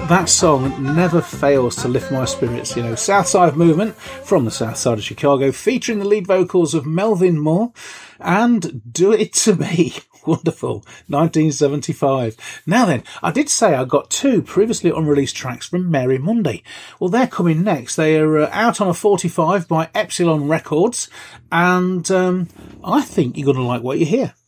that song never fails to lift my spirits. You know, Southside Movement from the south side of Chicago, featuring the lead vocals of Melvin Moore and Do It To Me. Wonderful. 1975. Now then, I did say I got two previously unreleased tracks from Mary Monday. Well, they're coming next. They are out on a 45 by Epsilon Records, and I think you're going to like what you hear.